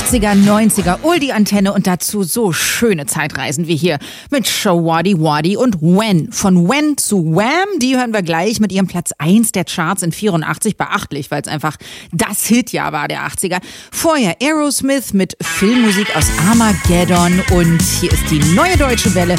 80er, 90er, Oldie-Antenne und dazu so schöne Zeitreisen wie hier mit Shawadi Wadi und When. Von When zu Wham, die hören wir gleich mit ihrem Platz 1 der Charts in 84, beachtlich, weil es einfach das Hitjahr war der 80er. Vorher Aerosmith mit Filmmusik aus Armageddon und hier ist die Neue Deutsche Welle